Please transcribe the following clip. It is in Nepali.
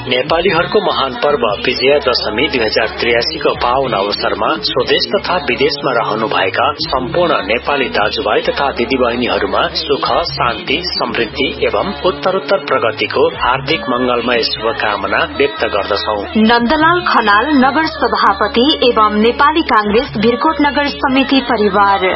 नेपालीहरूको महान पर्व विजयादशमी 2083 को पावन अवसरमा स्वदेश तथा विदेशमा रहनुभएका सम्पूर्ण नेपाली दाजुभाइ तथा दिदीबहिनीहरूमा सुख, शान्ति, समृद्धि एवं उत्तरोत्तर प्रगतिको हार्दिक मंगलमय शुभकामना व्यक्त गर्दछौ। नन्दलाल खनाल, नगर सभापति एवं नेपाली कांग्रेस भिरकोट नगर समिति परिवार।